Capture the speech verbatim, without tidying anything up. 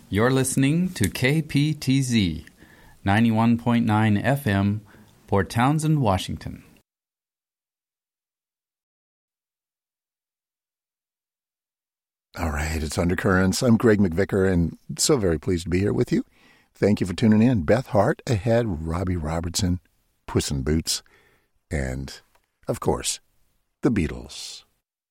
You're listening to K P T Z, ninety-one point nine F M, Port Townsend, Washington. All right, it's Undercurrents. I'm Greg McVicker, and so very pleased to be here with you. Thank you for tuning in. Beth Hart ahead, Robbie Robertson, Puss in Boots, and, of course, the Beatles.